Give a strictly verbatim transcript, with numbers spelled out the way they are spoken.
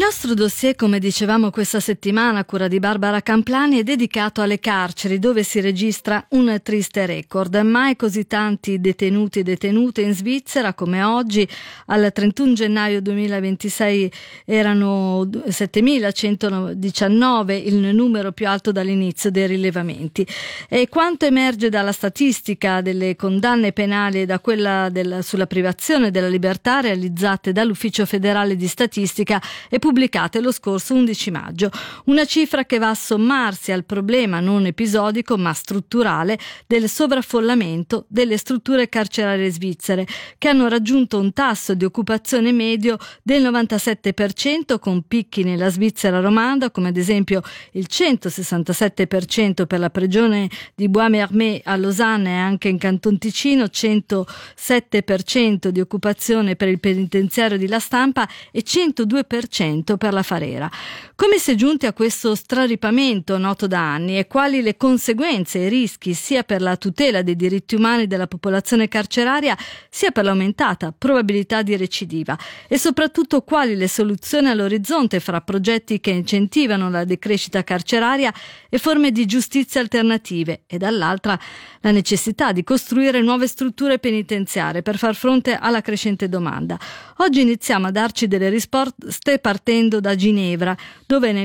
nostro dossier, come dicevamo questa settimana a cura di Barbara Camplani, è dedicato alle carceri, dove si registra un triste record. Mai così tanti detenuti e detenute in Svizzera come oggi. Al trentuno gennaio duemilaventisei erano settemilacentodiciannove, il numero più alto dall'inizio dei rilevamenti. E quanto emerge dalla statistica delle condanne penali e da quella del, sulla privazione della libertà realizzate dall'Ufficio federale di statistica e pubblicate lo scorso undici maggio. Una cifra che va a sommarsi al problema non episodico ma strutturale del sovraffollamento delle strutture carcerarie svizzere, che hanno raggiunto un tasso di occupazione medio del novantasette per cento, con picchi nella Svizzera romanda, come ad esempio il centosessantasette per cento per la prigione di Bois-Mermet a Losanna e anche in Canton Ticino, centosette per cento di occupazione per il penitenziario di La Stampa e centodue per cento per la Farera. Come si è giunti a questo straripamento noto da anni e quali le conseguenze e i rischi sia per la tutela dei diritti umani della popolazione carceraria sia per l'aumentata probabilità di recidiva, e soprattutto quali le soluzioni all'orizzonte fra progetti che incentivano la decrescita carceraria e forme di giustizia alternative, e dall'altra la necessità di costruire nuove strutture penitenziarie per far fronte alla crescente domanda. Oggi iniziamo a darci delle risposte partendo da Ginevra, dove nel